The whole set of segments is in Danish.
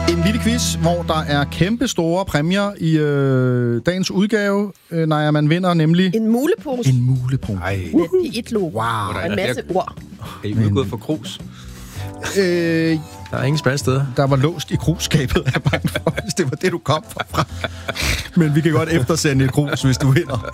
En lille quiz, hvor der er kæmpe store præmier i dagens udgave, når man vinder nemlig... En mulepose. En mulepose. Ej. Med P1-logo. Wow. Og en masse ord. Er I udgået for krus? Der er ingen spadesteder. Der var låst i krusskabet af bange for, hvis det var det, du kom fra. Men vi kan godt eftersende et krus, hvis du vinder.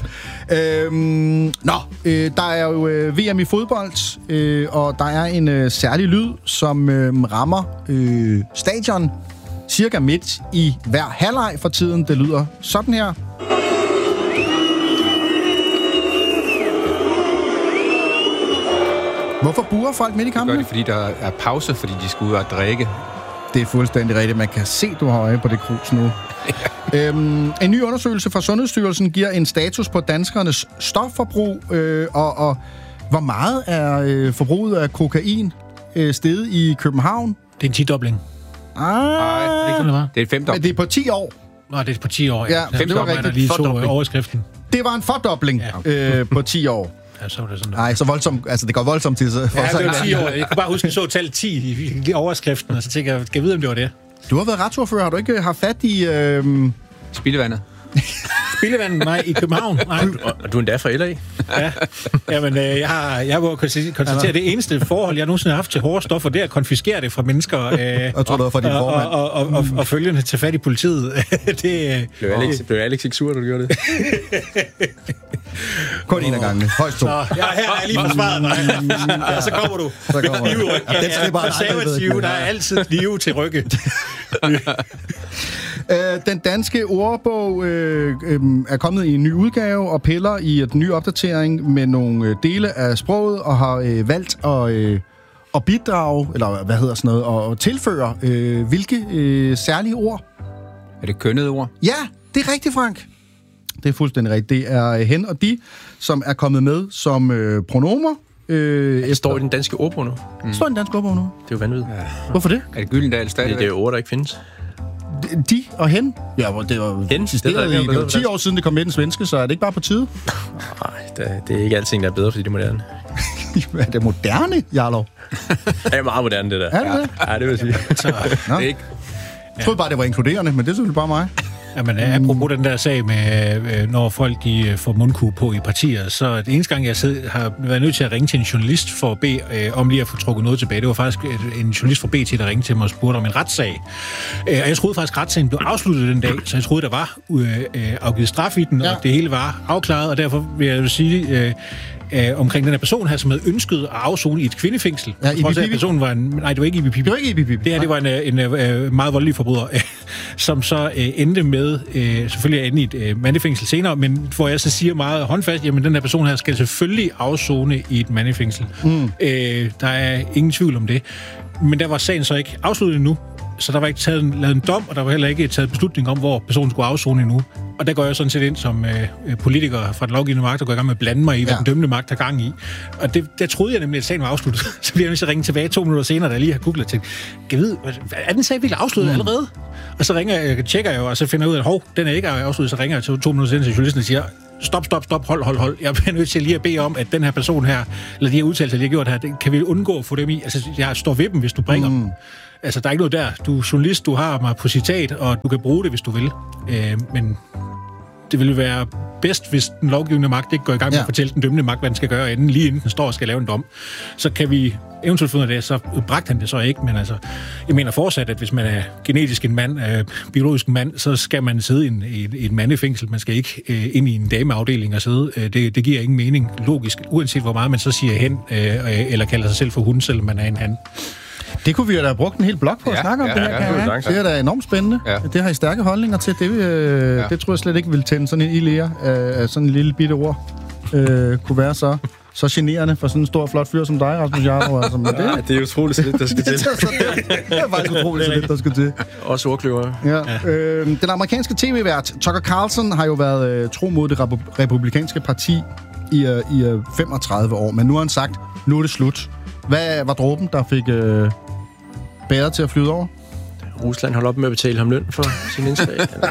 Der er jo VM i fodbold, og der er en særlig lyd, som rammer stadion cirka midt i hver halvleg for tiden. Det lyder sådan her. Hvorfor buer folk midt i kampen? Gør det, fordi der er pause, fordi de skal ud og drikke. Det er fuldstændig rigtigt. Man kan se, du har øje på det krus nu. En ny undersøgelse fra Sundhedsstyrelsen giver en status på danskernes stofforbrug, og hvor meget er forbruget af kokain steget i København? Det er en 10-dobling. Nej, Det er ikke sådan, det var. det er et femdom. Det er på 10 år. Nå, det er på 10 år. Ja, det var rigtigt. Lige to Fordobling. overskriften. Det var en fordobling på 10 år. Ja, så var det sådan. Nej, så voldsomt. Altså, det går voldsomt til. Ja, det var 10 år. Jeg kunne bare huske, at jeg så tallet 10 i overskriften, og så tænkte jeg, skal jeg vide, om det var det? Du har været retsordfører. Har du ikke haft fat i... Spildevandet. Spildevandet? Nej, i København. Nej. Og du er endda fra LA? Ja. Jamen, jeg må konstatere, at det eneste forhold, jeg nogensinde har haft til hårde stoffer, det er at konfiskere det fra mennesker. Jeg tror, det var fra din formand. Og følgende til fat i politiet. Det Blev Alex ikke sur, da du gjorde det? Kun en af gangene. Højst to. Så her er jeg lige forsvaret mig. Ja, så kommer du. Så kommer Liv i ryggen. Den skal bare Konservative, der er altid liv til rygge. Den danske ordbog er kommet i en ny udgave og piller i den nye opdatering med nogle dele af sproget og har valgt at bidrage, eller hvad hedder sådan noget, og tilføre hvilke særlige ord? Er det kønnede ord? Ja, det er rigtigt, Frank. Det er fuldstændig rigtigt. Det er hen og de, som er kommet med som pronomer. Det står i den danske ordbog nu. Det står i den danske ordbog nu. Det er jo vanvittigt. Hvorfor det? Er det Gyldendal stadigvæk? Det er jo ord, der ikke findes. De og hen? Ja, det var Hen? eksisteret i 10 år siden, det kom med den svenske, så er det ikke bare på tide? Nej, det er ikke alting, der er bedre, fordi det er moderne. Er det moderne, Jarlov? Det er meget moderne, det der. Er det det? Ja, det vil jeg sige. Det er ikke. Jeg troede bare, det var inkluderende, men det er selvfølgelig bare mig. Jamen, apropos den der sag med, når folk de får mundkue på i partier, så det eneste gang, jeg har været nødt til at ringe til en journalist for at bede om lige at få trukket noget tilbage. Det var faktisk en journalist fra BT, der ringede til mig og spurgte om en retssag. Og jeg troede faktisk, at retssagen blev afsluttet den dag, så jeg troede, der var afgivet straf i den, og det hele var afklaret, og derfor vil jeg sige... omkring den her person her, som havde ønsket at afzone i et kvindefængsel. Ja, personen var nej, det var ikke Ibi Pibi. Det var ikke Ibi Pibi. Det her, det var en meget voldelig forbryder, som så endte med, selvfølgelig at ende i et mandefængsel senere, men hvor jeg så siger meget håndfast, jamen den her person her skal selvfølgelig afzone i et mandefængsel. Der er ingen tvivl om det. Men der var sagen så ikke afsluttet endnu, så der var ikke lavet en dom, og der var heller ikke taget beslutning om, hvor personen skulle afzone endnu. Og der går jeg sådan set ind som politiker fra den lovgivende magt, og går i gang med at blande mig i, hvad den dømmende magt har gang i. Og der troede jeg nemlig, at sagen var afsluttet. Så bliver jeg nødt til at ringe tilbage 2 minutter senere, da jeg lige har googlet og tænkt, kan jeg vide, er den sag virkelig afsluttet allerede? Og så tjekker jeg, og så finder jeg ud af, at den er ikke afsluttet. Så ringer jeg til 2 minutter senere til journalisten og siger, stop, hold. Jeg bliver nødt til lige at bede om, at den her person her, eller de her udtalelser, de har gjort her, kan vi undgå at få dem i. Altså, jeg står ved dem, hvis du bringer dem. Altså, der er ikke noget der. Du er journalist, du har mig på citat, og du kan bruge det, hvis du vil. Men det ville være bedst, hvis den lovgivende magt ikke går i gang med at fortælle den dømmende magt, hvad den skal gøre, lige inden den står og skal lave en dom. Så kan vi eventuelt finde ud af det, så bragte han det så ikke. Men altså, jeg mener fortsat, at hvis man er genetisk en mand, biologisk en mand, så skal man sidde i et mandefængsel. Man skal ikke ind i en dameafdeling og sidde. Det giver ingen mening logisk, uanset hvor meget man så siger hen, eller kalder sig selv for hund, selvom man er en han. Det kunne vi da have brugt en hel blog på at snakke om det her. Det er da enormt spændende. Ja. Det har I stærke holdninger til. Det tror jeg slet ikke ville tænde sådan en ild af sådan en lille bitte ord. Kunne være så generende for sådan en stor, flot fyr som dig, Rasmus Jarlov. Altså, det er utroligt så lidt, der skal til. Det er faktisk utroligt så lidt, der skal til. Også ordkløver. Ja. Den amerikanske tv-vært Tucker Carlson har jo været tro mod det republikanske parti i 35 år. Men nu har han sagt, nu er det slut. Hvad var dråben, der fik bæret til at flyde over? Rusland holdt op med at betale ham løn for sin indslag.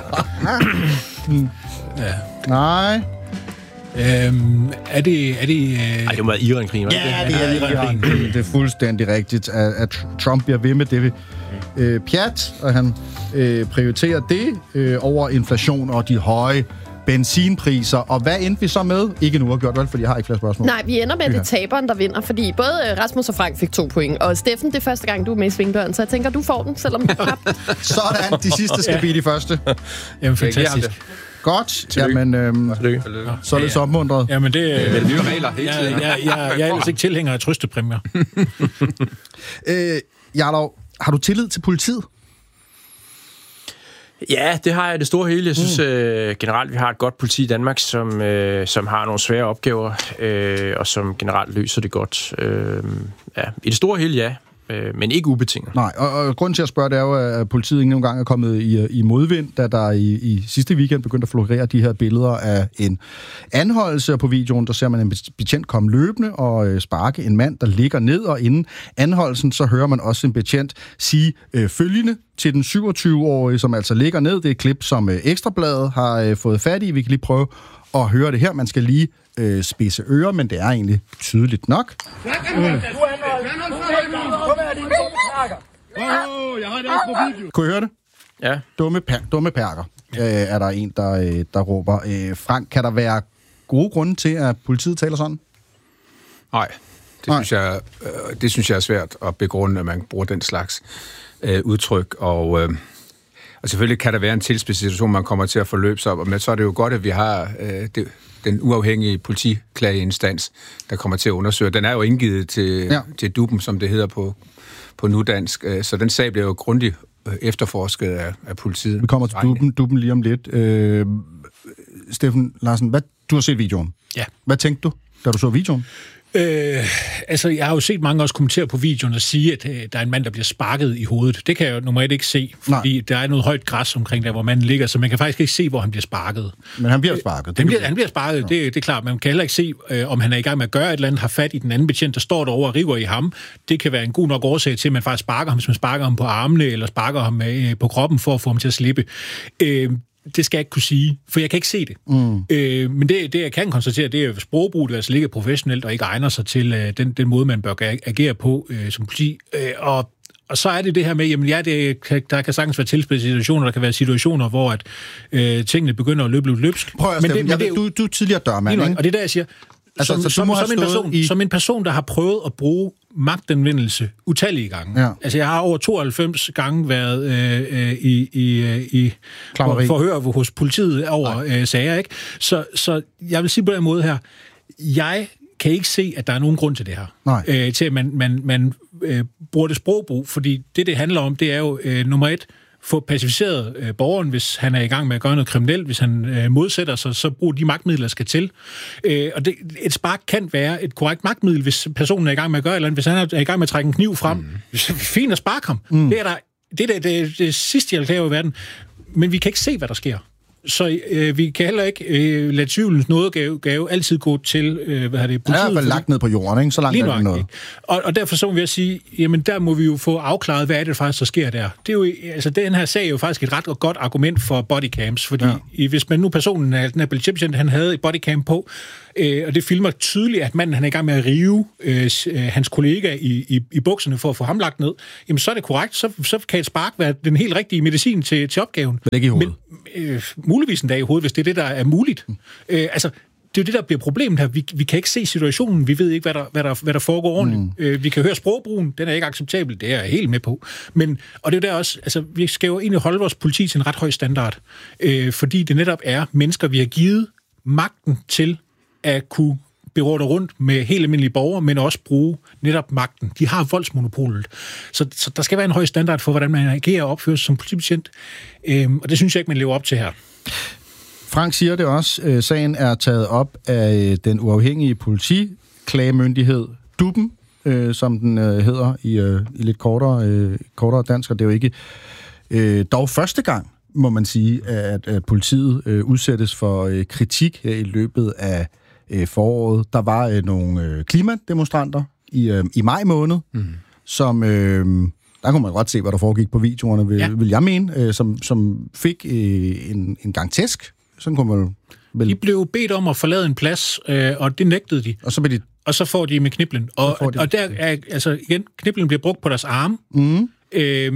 Nej. Er det... Nej, det må være Iran-krigen, var det? Ja, det er Iran-krigen. Det er fuldstændig rigtigt, at Trump bliver ved med det pjat, og han prioriterer det over inflation og de høje benzinpriser. Og hvad endte vi så med? Ikke nu har gjort vel, for jeg har ikke flere spørgsmål. Nej, vi ender med, at det er taberen, der vinder, fordi både Rasmus og Frank fik 2 point, og Steffen, det er første gang, du er med i Svingdøren, så jeg tænker, du får den, selvom du har tabt. Sådan, de sidste skal blive de første. Jamen, fantastisk. Godt. Jamen, så er det så opmuntret. Jamen, det er nye regler hele tiden. Jeg er ellers ikke tilhænger af trøstepræmier. Jarlov, har du tillid til politiet? Ja, det har jeg det store hele. Jeg synes generelt, vi har et godt politi i Danmark, som har nogle svære opgaver, og som generelt løser det godt. I det store hele, ja. Men ikke ubetinget. Nej, og grunden til at spørge, det er jo, at politiet ikke engang er kommet i modvind, da der i sidste weekend begyndte at florere de her billeder af en anholdelse, og på videoen, der ser man en betjent komme løbende og sparke en mand, der ligger ned, og inden anholdelsen, så hører man også en betjent sige følgende til den 27-årige, som altså ligger ned. Det er et klip, som Ekstrabladet har fået fat i. Vi kan lige prøve at høre det her. Man skal lige spidse ører, men det er egentlig tydeligt nok. Jeg har det også på video. Kunne I høre det? Ja. Dumme perker, er der en, der råber. Frank, kan der være gode grunde til, at politiet taler sådan? Nej, det synes jeg er svært at begrunde, at man bruger den slags udtryk, og selvfølgelig kan der være en tilspidset situation, man kommer til at forløbe sig op, men så er det jo godt, at vi har den uafhængige politiklageinstans, der kommer til at undersøge. Den er jo indgivet til DUP'en, som det hedder på nudansk, så den sag bliver jo grundigt efterforsket af politiet. Vi kommer til DUP'en lige om lidt. Steffen Larsen, du har set videoen. Ja. Hvad tænkte du, da du så videoen? Jeg har jo set mange også kommentere på videoen og sige, at der er en mand, der bliver sparket i hovedet. Det kan jeg jo nummer 1 ikke se, fordi der er noget højt græs omkring der, hvor manden ligger, så man kan faktisk ikke se, hvor han bliver sparket. Men han bliver sparket. Han bliver sparket, det er klart. Man kan heller ikke se, om han er i gang med at gøre et eller andet, har fat i den anden betjent, der står derovre og river i ham. Det kan være en god nok årsag til, at man faktisk sparker ham, hvis man sparker ham på armene, eller sparker ham på kroppen for at få ham til at slippe. Det skal jeg ikke kunne sige, for jeg kan ikke se det. Men det, jeg kan konstatere, det er jo sprogbrug, der altså ligger professionelt og ikke egner sig til den måde, man bør agere på som politi. Og så er det her med, jamen der kan sagtens være tilspidsede situationer, der kan være situationer, hvor at tingene begynder at løbe løbsk. Prøv at stemme. Du er tidligere dørmand, ikke? Og det er der, jeg siger, som en person, der har prøvet at bruge magtanvendelse utallige gange. Ja. Altså, jeg har over 92 gange været i forhør hos politiet over sager, ikke? Så jeg vil sige på den måde her, jeg kan ikke se, at der er nogen grund til det her. Til at man bruger det sprogbrug, fordi det handler om, det er jo nummer 1, få pacificeret borgeren, hvis han er i gang med at gøre noget kriminelt, hvis han modsætter sig, så brug de magtmidler, der skal til. Og et spark kan være et korrekt magtmiddel, hvis personen er i gang med at gøre et eller andet. Hvis han er i gang med at trække en kniv frem, så er det fint at sparke ham. Det er det sidste, jeg klager i verden. Men vi kan ikke se, hvad der sker. Så vi kan heller ikke lade tvivlens nådegave altid gå til, politiet. Han er i hvert fald lagt ned på jorden, ikke? Så langt er det noget. Og derfor så må vi sige, jamen der må vi jo få afklaret, hvad er det faktisk, der sker der. Det er jo, altså den her sag er jo faktisk et ret godt argument for bodycams, fordi hvis man nu personen af den her politibetjent, han havde et bodycam på, og det filmer tydeligt, at manden han er i gang med at rive hans kollega i bukserne for at få ham lagt ned, jamen så er det korrekt, så kan et spark være den helt rigtige medicin til opgaven. Men ikke i hovedet. Men muligvis en dag i hovedet, hvis det er det, der er muligt. Altså, det er jo det, der bliver problemet her. Vi kan ikke se situationen. Vi ved ikke, hvad der foregår ordentligt. Vi kan høre sprogbrugen. Den er ikke acceptabel. Det er jeg helt med på. Og det er jo der også, altså, vi skal jo egentlig holde vores politi til en ret høj standard. Fordi det netop er mennesker, vi har givet magten til at kunne beråde rundt med helt almindelige borgere, men også bruge netop magten. De har voldsmonopolet. Så der skal være en høj standard for, hvordan man agerer og opfører sig som politibetjent. Og det synes jeg ikke, man lever op til her. Frank siger det også. Sagen er taget op af den uafhængige politiklagemyndighed, DUP'en, som den hedder i lidt kortere dansk, og det er jo ikke dog første gang, må man sige, at politiet udsættes for kritik her i løbet af foråret. Der var nogle klimademonstranter i maj måned, som... Der kunne man godt se, hvad der foregik på videoerne, vil jeg mene, som fik en gang tæsk. Sådan kunne man vel... De blev bedt om at forlade en plads, og det nægtede de. Og så får de med kniblen. Og der er, altså igen, kniblen bliver brugt på deres arme.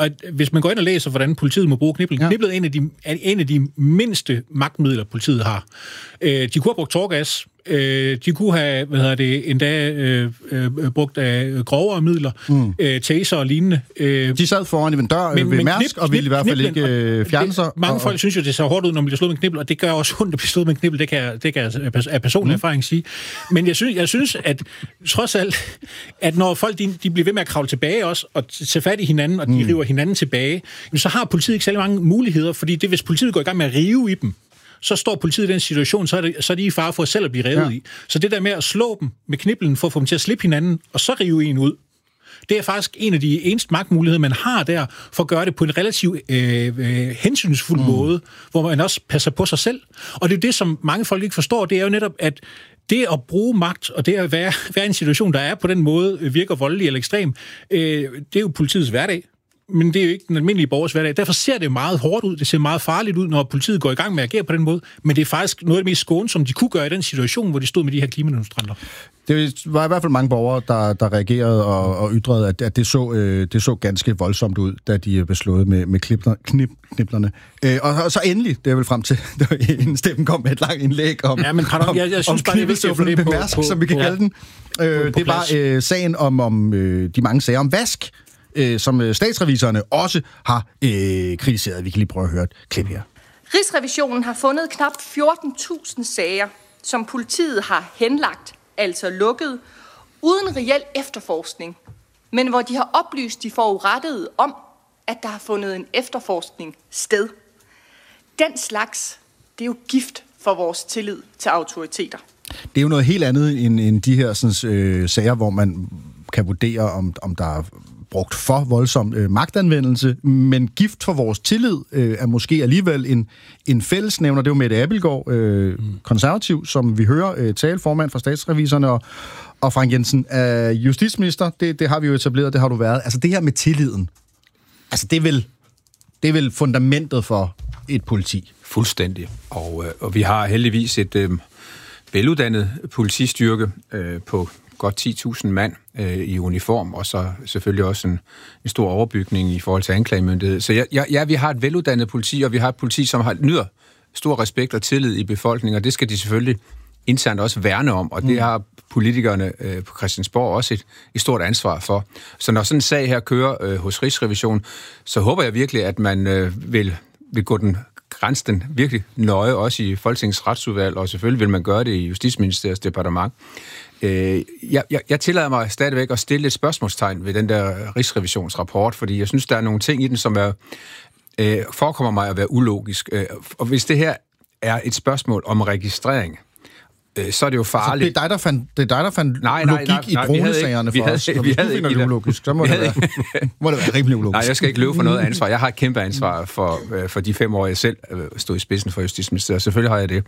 Og hvis man går ind og læser, hvordan politiet må bruge kniblen, kniblet er en af de mindste magtmidler, politiet har. De kunne have brugt tårgas. De kunne have, endda brugt af grovere midler, taser og lignende. De sad foran en dør ved Mærsk, og ville i hvert fald ikke fjerne sig. Mange folk synes jo, det ser hårdt ud, når man bliver slået med en knibbel, og det gør også ondt at blive slået med en knibbel, det kan jeg af personlig erfaring sige. Men jeg synes, at trods alt, at når folk de bliver ved med at kravle tilbage også, og tage fat i hinanden, og de river hinanden tilbage, så har politiet ikke særlig mange muligheder, fordi det, hvis politiet går i gang med at rive i dem, så står politiet i den situation, så er de i fare for selv at blive revet i. Så det der med at slå dem med kniblen for at få dem til at slippe hinanden, og så rive en ud, det er faktisk en af de eneste magtmuligheder, man har der, for at gøre det på en relativt hensynsfuld måde, hvor man også passer på sig selv. Og det er det, som mange folk ikke forstår, det er jo netop, at det at bruge magt, og det at være i en situation, der er på den måde, virker voldelig eller ekstrem, det er jo politiets hverdag. Men det er jo ikke den almindelige borgers hverdag. Derfor ser det meget hårdt ud. Det ser meget farligt ud, når politiet går i gang med at agere på den måde. Men det er faktisk noget af det mest skånsomme, de kunne gøre i den situation, hvor de stod med de her klimademonstranter. Det var i hvert fald mange borgere, der reagerede og ytrede, at det så ganske voldsomt ud, da de blev slået med kniblerne. Og så endelig, det er vel frem til, inden Steffen kom med et langt indlæg om, ja, men pardon, jeg synes bare, knibelstøvlen med Mærsk, som vi kan kalde den. Det var sagen om de mange sager om vask, som statsrevisorerne også har kritiseret. Vi kan lige prøve at høre et klip her. Rigsrevisionen har fundet knap 14.000 sager, som politiet har henlagt, altså lukket, uden reel efterforskning, men hvor de har oplyst de forurettede om, at der har fundet en efterforskning sted. Den slags, det er jo gift for vores tillid til autoriteter. Det er jo noget helt andet end de her sager, hvor man kan vurdere, om der er brugt for voldsom magtanvendelse, men gift for vores tillid er måske alligevel en fællesnævner. Det er jo Mette Abildgaard, konservativ, som vi hører tale, formand for statsrevisorerne, og Frank Jensen er justitsminister. Det har vi jo etableret, det har du været. Altså det her med tilliden, altså det er vel fundamentet for et politi. Fuldstændig. Og vi har heldigvis et veluddannet politistyrke på godt 10.000 mand i uniform, og så selvfølgelig også en stor overbygning i forhold til anklagemyndighed. Så vi har et veluddannet politi, og vi har et politi, som nyder stor respekt og tillid i befolkningen, og det skal de selvfølgelig internt også værne om, og det har politikerne på Christiansborg også et stort ansvar for. Så når sådan en sag her kører hos Rigsrevisionen, så håber jeg virkelig, at man vil gå grænse den virkelig nøje, også i Folketingets retsudvalg, og selvfølgelig vil man gøre det i Justitsministeriets departement. Jeg tillader mig stadigvæk at stille et spørgsmålstegn ved den der Rigsrevisionsrapport, fordi jeg synes, der er nogle ting i den, som forekommer mig at være ulogisk. Og hvis det her er et spørgsmål om registrering, så er det jo farligt. Altså, det er dig, der fandt logik i dronesagerne for os. Vi havde ikke det ulogisk. Så må det være rimelig ulogisk. Nej, jeg skal ikke løbe for noget ansvar. Jeg har et kæmpe ansvar for de 5 år, jeg selv stod i spidsen for Justitsministeriet. Selvfølgelig har jeg det.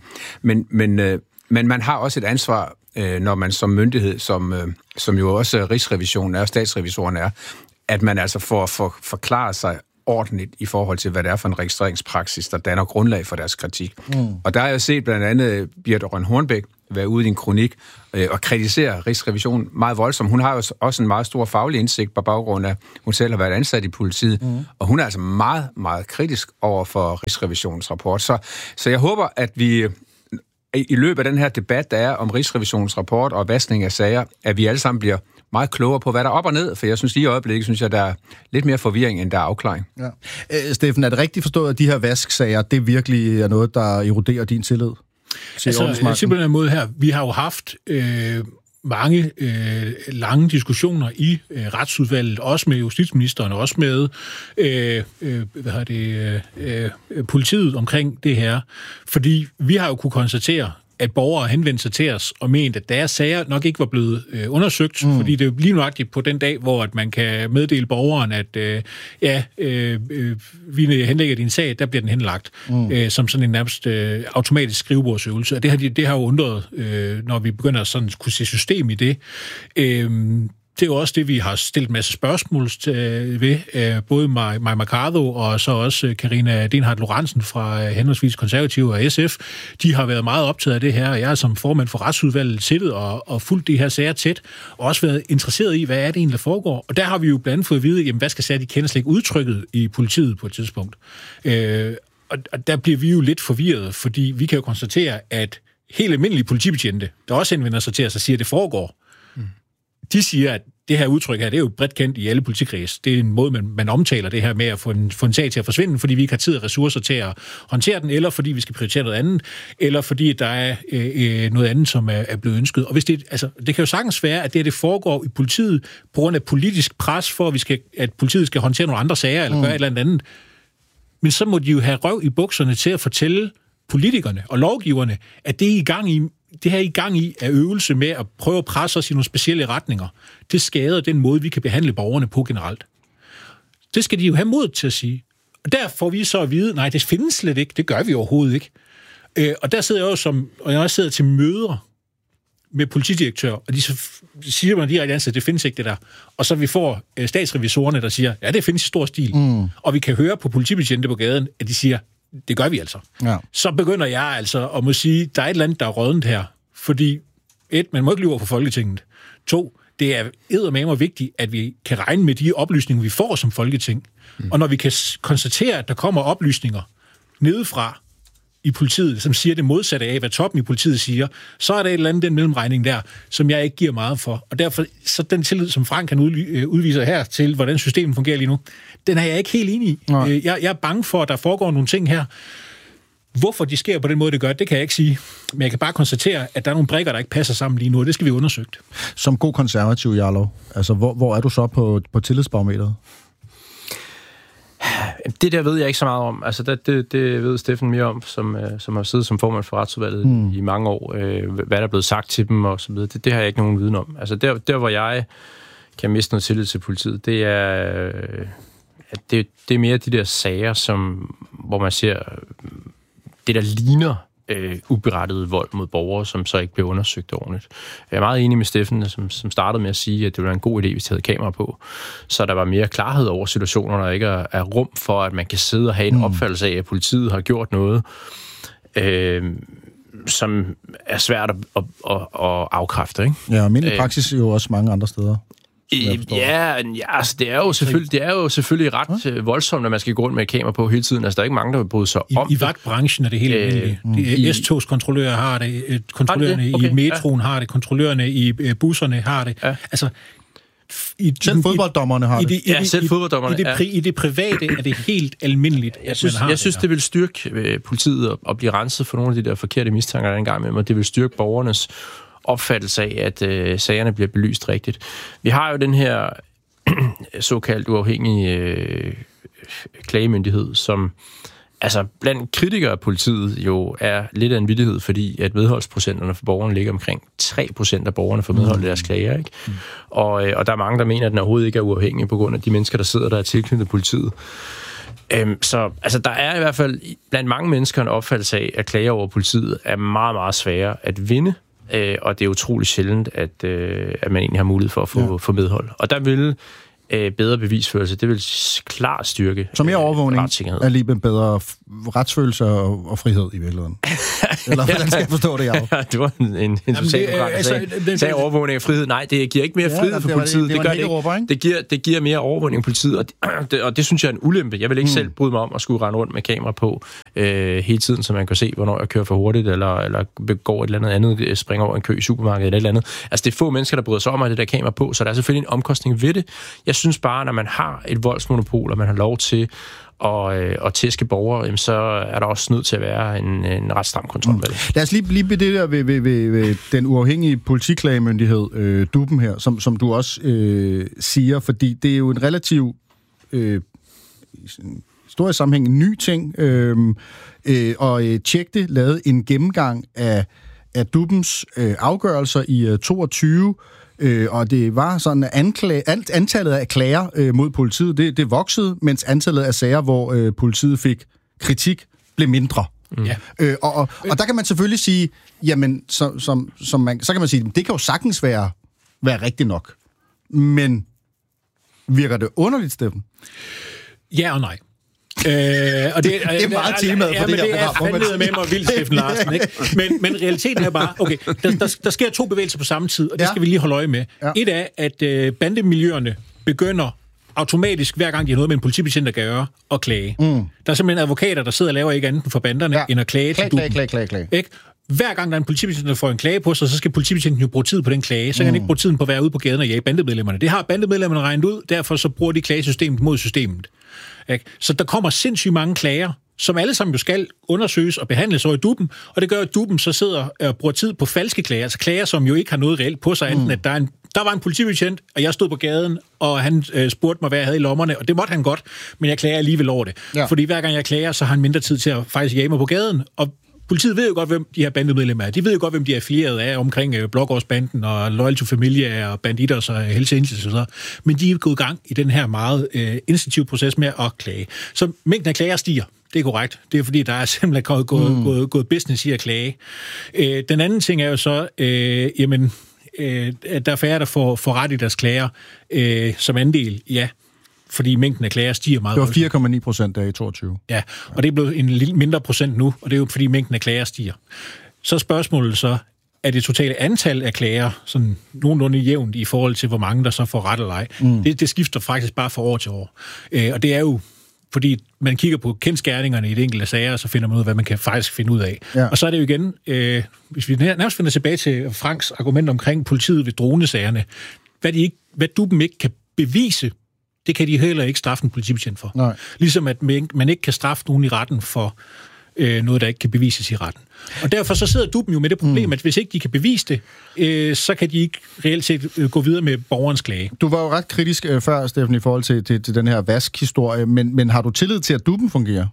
Men man har også et ansvar, når man som myndighed, som jo også Rigsrevisionen er, og statsrevisoren er, at man altså får forklaret sig ordentligt i forhold til, hvad det er for en registreringspraksis, der danner grundlag for deres kritik. Og der har jeg set blandt andet Birthe Rønn Hornbæk være ude i en kronik og kritisere Rigsrevisionen meget voldsomt. Hun har jo også en meget stor faglig indsigt på baggrund af, hun selv har været ansat i politiet, og hun er altså meget, meget kritisk over for Rigsrevisionens rapport. Så jeg håber, at vi i løbet af den her debat, der er om Rigsrevisionens rapport og vaskning af sager, at vi alle sammen bliver meget klogere på, hvad der er op og ned, for jeg synes lige i øjeblikket, der er lidt mere forvirring, end der er afklaring. Ja. Steffen, er det rigtigt forstået, at de her vasksager, det virkelig er noget, der eroderer din tillid? Altså, simpelthen en måde her, vi har jo haft mange lange diskussioner i retsudvalget, også med justitsministeren, og også med politiet omkring det her. Fordi vi har jo kunne konstatere, at borgere henvendte sig til os og mente, at deres sager nok ikke var blevet undersøgt, fordi det er jo lige nøjagtigt på den dag, hvor at man kan meddele borgeren, at vi henlægger din sag, der bliver den henlagt, som sådan en nærmest automatisk skrivebordsøvelse. Og det har jo undret, når vi begynder at sådan kunne se system i det. det er jo også det, vi har stillet en masse spørgsmål ved. Både Mai Mercado og så også Karina Dehnhardt Lorentzen fra henholdsvis Konservative og SF. De har været meget optaget af det her, og jeg er som formand for Retsudvalget siddet og fulgt de her sager tæt, og også været interesseret i, hvad er det egentlig, der foregår. Og der har vi jo blandt andet fået at vide, jamen, hvad skal sige, de kender slet ikke udtrykket i politiet på et tidspunkt. Og der bliver vi jo lidt forvirret, fordi vi kan jo konstatere, at helt almindelige politibetjente, der også henvender sig til os og siger, at det foregår, de siger, at det her udtryk her, det er jo bredt kendt i alle politikreds. Det er en måde, man omtaler det her med at få en sag til at forsvinde, fordi vi ikke har tid og ressourcer til at håndtere den, eller fordi vi skal prioritere noget andet, eller fordi der er noget andet, som er blevet ønsket. Og hvis det kan jo sagtens være, at det foregår i politiet på grund af politisk pres, for at politiet skal håndtere nogle andre sager, eller gøre et eller andet. Men så må de jo have røv i bukserne til at fortælle politikerne og lovgiverne, at det her er i gang i er øvelse med at prøve at presse os i nogle specielle retninger. Det skader den måde, vi kan behandle borgerne på generelt. Det skal de jo have mod til at sige. Og der får vi så at vide, nej, det findes slet ikke. Det gør vi overhovedet ikke. Og der sidder jeg jo og jeg også sidder til møder med politidirektører, og de siger man direkte ansat, det findes ikke det der. Og så vi får statsrevisorerne, der siger, ja, det findes i stor stil. Og vi kan høre på politibetjente på gaden, at de siger, det gør vi altså. Ja. Så begynder jeg altså at må sige, der er et eller andet, der er rådent her. Fordi, 1, man må ikke lyve over for Folketinget. 2, det er eddermame vigtigt, at vi kan regne med de oplysninger, vi får som Folketing. Og når vi kan konstatere, at der kommer oplysninger nedefra i politiet, som siger det modsatte af, hvad toppen i politiet siger, så er der et eller andet den mellemregning der, som jeg ikke giver meget for. Og derfor, så den tillid, som Frank kan udviser her til, hvordan systemet fungerer lige nu, den er jeg ikke helt enig i. Jeg er bange for, at der foregår nogle ting her. Hvorfor de sker på den måde, det gør, det kan jeg ikke sige. Men jeg kan bare konstatere, at der er nogle brikker, der ikke passer sammen lige nu, og det skal vi undersøgt. Som god konservativ, Jarlov, altså hvor er du så på tillidsbarometeret? Det der ved jeg ikke så meget om. Altså det ved Steffen mere om, som har siddet som formand for Retsudvalget i mange år. Hvad der er blevet sagt til dem og så videre. Det har jeg ikke nogen viden om. Altså der hvor jeg kan miste noget tillid til politiet, det er mere de der sager, hvor man ser det, der ligner uberettiget vold mod borgere, som så ikke bliver undersøgt ordentligt. Jeg er meget enig med Steffen, som startede med at sige, at det var en god idé, hvis de havde kamera på, så der var mere klarhed over situationer, der ikke er rum for, at man kan sidde og have en opfattelse af, at politiet har gjort noget, som er svært at afkræfte, ikke? Ja, men i praksis jo også mange andre steder. Altså, det er jo selvfølgelig ret voldsomt, når man skal gå rundt med et kamera på hele tiden. Altså, der er ikke mange, der vil bryde sig om I vagtbranchen er det helt almindeligt. S-togskontrollører har det, kontrollørerne i metroen har det, kontrollørerne i busserne har det. Ja. Altså, selv fodbolddommerne har det. Selv fodbolddommerne. I det private er det helt almindeligt, Jeg synes, det vil styrke politiet at blive renset for nogle af de der forkerte mistanker, der engang med, og det vil styrke borgernes opfattelse af, at sagerne bliver belyst rigtigt. Vi har jo den her såkaldt uafhængige klagemyndighed, som altså blandt kritikere af politiet jo er lidt af en vittighed, fordi at medholdsprocenterne for borgerne ligger omkring 3% af borgerne får medhold i deres klager, ikke? Og der er mange, der mener, at den overhovedet ikke er uafhængig på grund af de mennesker, der sidder der er tilknyttet politiet. Så altså, der er i hvert fald blandt mange mennesker en opfattelse af, at klager over politiet er meget, meget svære at vinde, og det er utroligt sjældent, at man egentlig har mulighed for at få medhold. Og der vil bedre bevisførelse, det vil klart styrke så mere overvågning er lige en bedre retsfølelse og frihed i virkeligheden. Eller hvordan skal jeg forstå det, Jarlov? Det var en socialdemokrat, der sagde overvågning af frihed. Nej, det giver ikke mere frihed for politiet. Det giver mere overvågning af politiet, og det synes jeg er en ulempe. Jeg vil ikke selv bryde mig om at skulle rende rundt med kamera på hele tiden, så man kan se, hvornår jeg kører for hurtigt, eller begår et eller andet, springer over en kø i supermarkedet eller et eller andet. Altså, det er få mennesker, der bryder sig om at det der kamera på, så der er selvfølgelig en omkostning ved det. Jeg synes bare, når man har et voldsmonopol, og man har lov til at tæske borgere, så er der også nødt til at være en ret stram kontrol med det. Lad os lige ved det der ved den uafhængige politiklagemyndighed, DUP'en her, som du også siger, fordi det er jo en relativ stor sammenhæng, en ny ting, og Tjekte lavede en gennemgang af DUP'ens afgørelser i 22, og det var sådan, at antallet af klager mod politiet, det voksede, mens antallet af sager, hvor politiet fik kritik, blev mindre. Ja. Og der kan man selvfølgelig sige, jamen, så kan man sige, det kan jo sagtens være rigtigt nok. Men virker det underligt, Steffen? Ja og nej. Og det er meget temaet for det her program. Det er fandme med mig vildt, Steffen Larsen, ikke? Men realiteten er bare, okay, der sker 2 bevægelser på samme tid, og det skal vi lige holde øje med. Ja. Et er, at bandemiljøerne begynder automatisk, hver gang de har noget med en politibetjent at gøre, at klage. Der er simpelthen advokater, der sidder og laver ikke andet for banderne, end at klage til DUP'en. Klage. Ikke? Hver gang der er en politibetjent, der får en klage på sig, så skal politibetjenten jo bruge tid på den klage. Så kan han ikke bruge tiden på at være ude på gaden og jage bandemedlemmerne. Det har bandemedlemmerne regnet ud, derfor så bruger de klagesystemet mod systemet. Ikke? Så der kommer sindssygt mange klager, som alle sammen jo skal undersøges og behandles over i DUP'en, og det gør, at DUP'en så sidder og bruger tid på falske klager, altså klager, som jo ikke har noget reelt på sig, enten at der var en politibetjent, og jeg stod på gaden, og han spurgte mig, hvad jeg havde i lommerne, og det måtte han godt, men jeg klager alligevel over det. Ja. Fordi hver gang jeg klager, så har han mindre tid til at faktisk jage mig på gaden, og politiet ved jo godt, hvem de her bandemedlemmer er. De ved jo godt, hvem de er affilieret af omkring Blågårdsbanden og Loyal to Familia og Banditos og Hells Angels og så. Men de er gået i gang i den her meget intensive proces med at klage. Så mængden af klager stiger. Det er korrekt. Det er fordi, der er simpelthen gået business i at klage. Den anden ting er jo så, at der er færre, der får ret i deres klager som andel, ja. Fordi mængden af klager stiger meget. Det var 4,9% der i 22. Ja, og det er blevet en lille mindre procent nu, og det er jo fordi mængden af klager stiger. Så spørgsmålet så, er det totale antal af klager sådan nogenlunde jævnt i forhold til, hvor mange der så får ret eller ej. Det skifter faktisk bare fra år til år. Og det er jo, fordi man kigger på kendsgerningserne i de enkelte sager, så finder man ud af, hvad man kan faktisk finde ud af. Ja. Og så er det jo igen, hvis vi nærmest finder tilbage til Franks argument omkring politiet ved dronesagerne, hvad DUP'en ikke kan bevise, det kan de heller ikke straffe en politibetjent for. Nej. Ligesom at man ikke kan straffe nogen i retten for noget, der ikke kan bevises i retten. Og derfor så sidder DUP'en jo med det problem, at hvis ikke de kan bevise det, så kan de ikke reelt set gå videre med borgerens klage. Du var jo ret kritisk før, Steffen, i forhold til den her vask-historie, men har du tillid til, at DUP'en fungerer?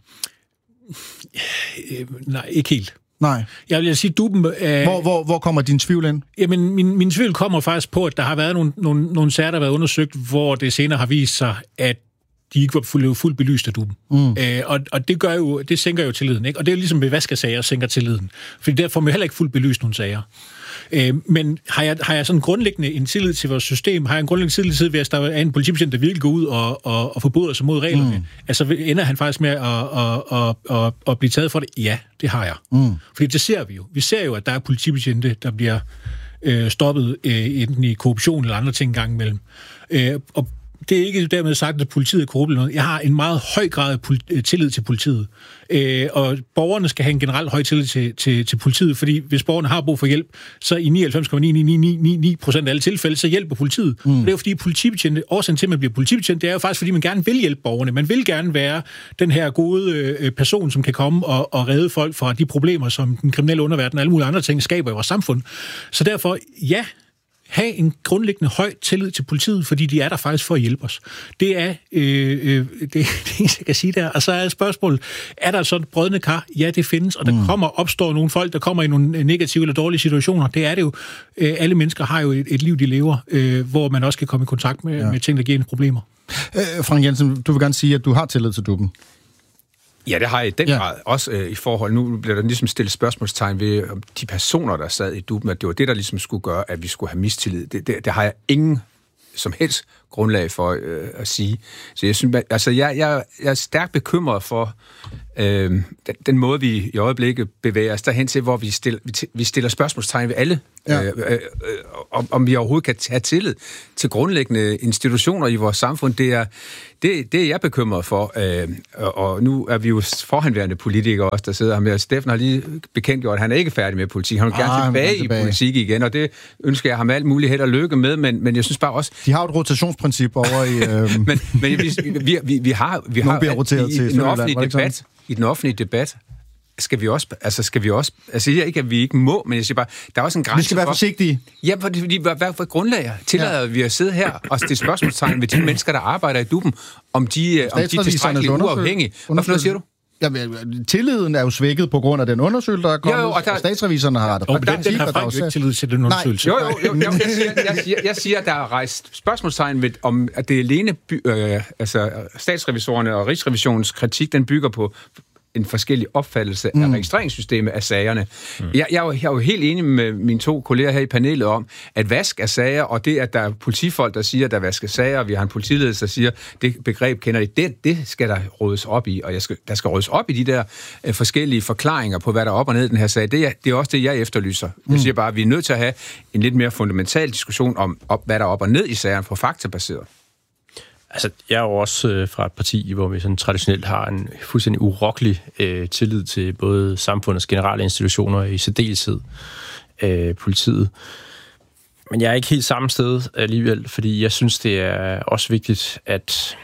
Nej, ikke helt. Nej. Jeg vil sige, DUP'en... Hvor kommer din tvivl ind? Jamen, min tvivl kommer faktisk på, at der har været nogle sager, der har været undersøgt, hvor det senere har vist sig, at de ikke var fuldt belyst af DUP'en. Og det sænker jo tilliden, ikke? Og det er jo ligesom ved vaskesager sænker tilliden. Fordi der får man heller ikke fuldt belyst nogle sager. Men har jeg sådan grundlæggende en tillid til vores system? Har jeg en grundlæggende tillid til, hvis der er en politibetjent, der virkelig går ud og forbryder sig mod reglerne? Altså, ender han faktisk med at blive taget for det? Ja, det har jeg. Fordi det ser vi jo. Vi ser jo, at der er politibetjente, der bliver stoppet enten i korruption eller andre ting en gang imellem. Og det er ikke dermed sagt, at politiet er korrupt eller noget. Jeg har en meget høj grad af tillid til politiet. Og borgerne skal have en generelt høj tillid til politiet, fordi hvis borgerne har brug for hjælp, så i 99,999% af alle tilfælde, så hjælper politiet. Og det er jo fordi politibetjente, årsagen til, at man bliver politibetjent, det er jo faktisk, fordi man gerne vil hjælpe borgerne. Man vil gerne være den her gode person, som kan komme og redde folk fra de problemer, som den kriminelle underverden og alle mulige andre ting skaber i vores samfund. Så derfor, ja, have en grundlæggende høj tillid til politiet, fordi de er der faktisk for at hjælpe os. Det er det, jeg kan sige der. Og så er spørgsmålet, er der sådan et brødende kar? Ja, det findes, og der opstår nogle folk, der kommer i nogle negative eller dårlige situationer. Det er det jo. Alle mennesker har jo et liv, de lever, hvor man også kan komme i kontakt med ting, der giver en problemer. Frank Jensen, du vil gerne sige, at du har tillid til DUP'en. Ja, det har jeg i den grad. Også i forhold, nu bliver der ligesom stillet spørgsmålstegn ved de personer, der sad i DUP'en, at det var det, der ligesom skulle gøre, at vi skulle have mistillid. Det har jeg ingen som helst grundlag for at sige. Så jeg synes, altså jeg er stærkt bekymret for den måde, vi i øjeblikket bevæger os derhen til, hvor vi stiller spørgsmålstegn ved alle, om vi overhovedet kan have tillid til grundlæggende institutioner i vores samfund. Det er jeg bekymret for, og nu er vi jo forhenværende politikere også, der sidder her med. Steffen har lige bekendtgjort, at han er ikke færdig med politik. Han vil gerne tilbage i politik igen, og det ønsker jeg ham alt muligt held og lykke med, men jeg synes bare også... De har et rotationsprincip over i... men vi har i den offentlige debat, skal vi også, jeg siger ikke, at vi ikke må, men jeg siger bare, der er også en grænse. Vi skal være forsigtige. Ja, fordi hvad for grundlag tillader vi at sidde her og stille spørgsmålstegn ved de mennesker, der arbejder i DUP'en, om de er tilstrækkeligt uafhængige. Hvad siger du? Jamen, tilliden er jo svækket på grund af den undersøgelse, der er kommet, og statsrevisorerne har ret. Den har faktisk ikke tillid til den undersøgelse. Jo. Jeg siger, at der er rejst spørgsmålstegn ved, om at det alene, statsrevisorerne og Rigsrevisionens kritik, den bygger på en forskellig opfattelse af registreringssystemet af sagerne. Jeg er jo helt enig med mine 2 kolleger her i panelet om, at vask af sager, og det, at der er politifolk, der siger, at der vasker sager, og vi har en politiledelse, der siger, det begreb kender det skal der rådes op i, og der skal rådes op i de der forskellige forklaringer på, hvad der er op og ned i den her sag. Det er også det, jeg efterlyser. Jeg siger bare, at vi er nødt til at have en lidt mere fundamental diskussion om, hvad der er op og ned i sagerne på faktabaseret. Altså, jeg er jo også fra et parti, hvor vi sådan traditionelt har en fuldstændig urokkelig tillid til både samfundets generelle institutioner og i særdeleshed politiet. Men jeg er ikke helt samme sted alligevel, fordi jeg synes, det er også vigtigt, at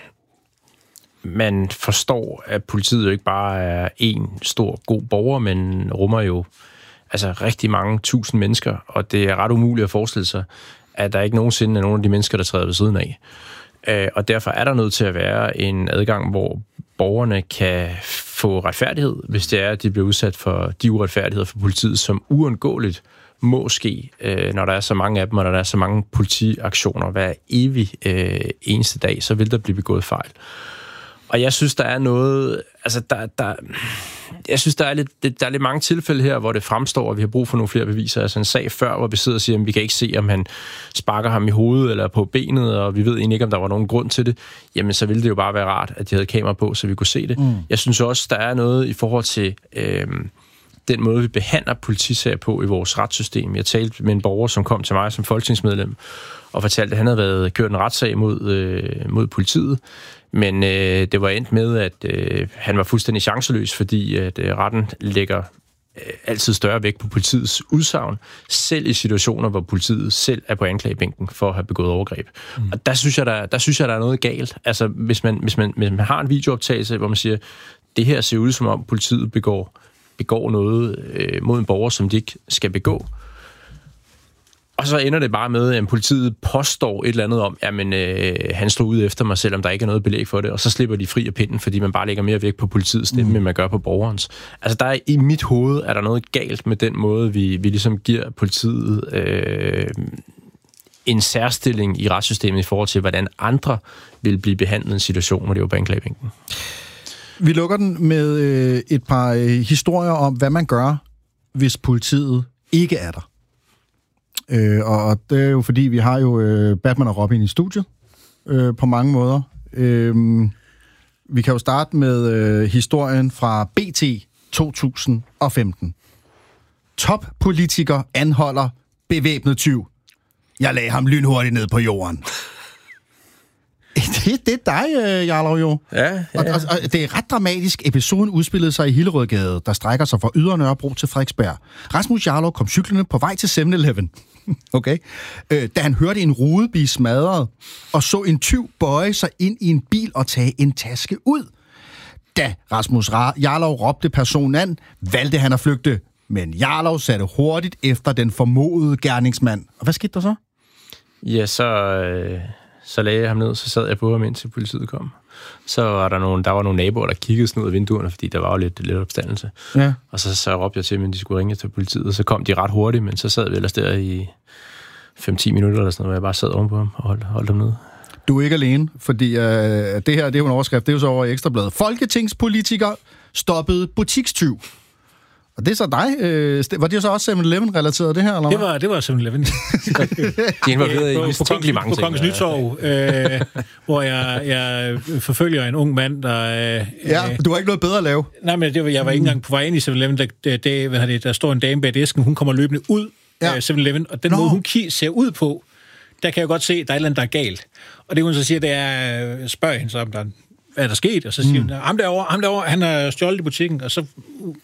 man forstår, at politiet jo ikke bare er en stor, god borger, men rummer jo altså rigtig mange tusind mennesker, og det er ret umuligt at forestille sig, at der ikke nogensinde er nogen af de mennesker, der træder ved siden af. Og derfor er der nødt til at være en adgang, hvor borgerne kan få retfærdighed, hvis det er, at de bliver udsat for de uretfærdigheder for politiet, som uundgåeligt må ske, når der er så mange af dem, og når der er så mange politiaktioner hver evig eneste dag, så vil der blive begået fejl. Og jeg synes, der er noget... Altså, jeg synes, der er lidt mange tilfælde her, hvor det fremstår, at vi har brug for nogle flere beviser. Altså en sag før, hvor vi sidder og siger, at vi kan ikke se, om han sparker ham i hovedet eller på benet, og vi ved egentlig ikke, om der var nogen grund til det. Jamen, så ville det jo bare være rart, at de havde kamera på, så vi kunne se det. Jeg synes også, der er noget i forhold til den måde, vi behandler politisager på i vores retssystem. Jeg talte med en borger, som kom til mig som folketingsmedlem, og fortalte, at han havde kørt en retssag mod politiet. Men det var endt med, at han var fuldstændig chanceløs, fordi at retten lægger altid større vægt på politiets udsagn, selv i situationer, hvor politiet selv er på anklagebænken for at have begået overgreb. Og der synes jeg, der er noget galt. Altså, hvis man har en videooptagelse, hvor man siger, det her ser ud som om politiet begår noget mod en borger, som de ikke skal begå. Og så ender det bare med, at politiet påstår et eller andet om, jamen, han slog ud efter mig, selvom der ikke er noget belæg for det, og så slipper de fri af pinden, fordi man bare lægger mere vægt på politiets stemme, end man gør på borgerens. Altså, der er i mit hoved, er der noget galt med den måde, vi ligesom giver politiet en særstilling i retssystemet i forhold til, hvordan andre vil blive behandlet i en situation, hvor det er på anklagebænken. Vi lukker den med et par historier om, hvad man gør, hvis politiet ikke er der. Og det er jo fordi, vi har jo Batman og Robin i studiet på mange måder. Vi kan jo starte med historien fra BT 2015. Toppolitiker anholder bevæbnet tyv. Jeg lagde ham lynhurtigt ned på jorden. Det er dig, Jarlov, jo. Ja. Og det er ret dramatisk. Episoden udspillede sig i Hillerødgade, der strækker sig fra Ydre Nørrebro til Frederiksberg. Rasmus Jarlov kom cyklende på vej til 7-Eleven. Okay. Da han hørte en rude blive smadret, og så en tyv bøje sig ind i en bil og tage en taske ud. Da Rasmus Jarlov råbte personen an, valgte han at flygte. Men Jarlov satte hurtigt efter den formodede gerningsmand. Og hvad skete der så? Ja, så lagde jeg ham ned, så sad jeg på ham, indtil politiet kom. Så var der var nogle naboer, der kiggede sådan ud af vinduerne, fordi der var jo lidt opstandelse. Ja. Og så råbte jeg til dem, at de skulle ringe til politiet, og så kom de ret hurtigt, men så sad vi ellers der i 5-10 minutter eller sådan noget, hvor jeg bare sad ovenpå ham og holdt ham nede. Du er ikke alene, fordi det her, det er jo en overskrift, det er jo så over i Ekstrabladet. Folketingspolitiker stoppede butikstyv. Og det er så dig. Var det så også 7-Eleven-relateret, det her? Eller? Det var 7-Eleven. De involverede i mistænkelige mange ting. På Kongens Nytorv, hvor jeg forfølger en ung mand, der... Ja, du har ikke noget bedre at lave. Nej, men jeg var ikke engang på vej ind i 7-Eleven. Der står en dame bag disken, hun kommer løbende ud af 7-Eleven, og den måde, hun ser ud på, der kan jeg godt se, at der er et eller andet, der er galt. Og det hun så siger, det er, spørger hende så, om der hvad er der sket? Og så siger hun, ham derovre, han har stjålet i butikken, og så